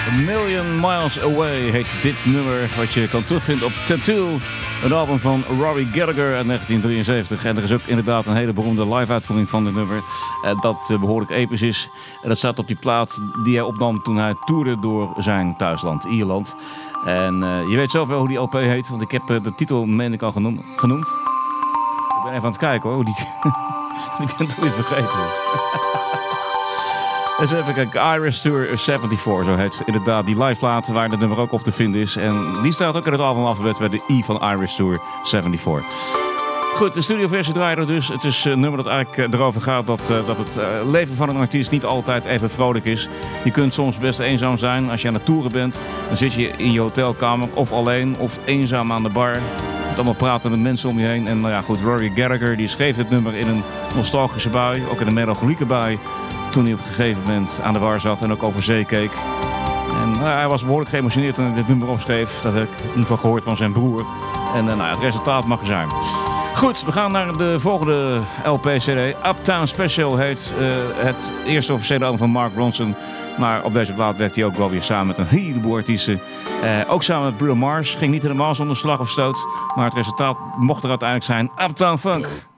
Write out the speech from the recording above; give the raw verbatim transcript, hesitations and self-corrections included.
A Million Miles Away heet dit nummer, wat je kan terugvinden op Tattoo, een album van Rory Gallagher uit negentien drieënzeventig. En er is ook inderdaad een hele beroemde live-uitvoering van dit nummer, dat behoorlijk episch is. En dat staat op die plaat die hij opnam toen hij toerde door zijn thuisland, Ierland. En uh, je weet zelf wel hoe die L P heet, want ik heb uh, de titel, meen ik, al genoem, genoemd. Ik ben even aan het kijken hoor, hoe die... ik ben het weer vergeten. Eens even kijken, Irish Tour zevenenzeventig, zo heet inderdaad die liveplaat waar het nummer ook op te vinden is. En die staat ook in het albumalfabet bij de I van Irish Tour zevenenzeventig. Goed, de studioversie draaien er dus. Het is een nummer dat eigenlijk erover gaat dat, uh, dat het uh, leven van een artiest niet altijd even vrolijk is. Je kunt soms best eenzaam zijn. Als je aan het toeren bent, dan zit je in je hotelkamer of alleen of eenzaam aan de bar. Met allemaal pratende mensen om je heen. En nou ja, goed, Rory Gallagher die schreef dit nummer in een nostalgische bui, ook in een melancholieke bui, toen hij op een gegeven moment aan de bar zat en ook over zee keek. En nou, hij was behoorlijk geëmotioneerd toen hij dit nummer opschreef. Dat heb ik in ieder geval gehoord van zijn broer. En uh, nou ja, het resultaat mag er zijn. Goed, we gaan naar de volgende L P C D. Uptown Special heet uh, het eerste officiële album van Mark Ronson. Maar op deze plaat werkt hij ook wel weer samen met een heleboel artiesten. Uh, ook samen met Bruno Mars. Ging niet helemaal zonder slag of stoot. Maar het resultaat mocht er uiteindelijk zijn. Uptown Funk.